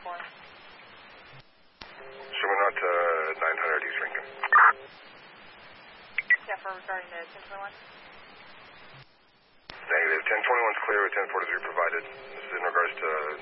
Showing out to 900 East Lincoln. Yeah, for regarding the 1021. Negative. 1021's clear with 1043 provided. This is in regards to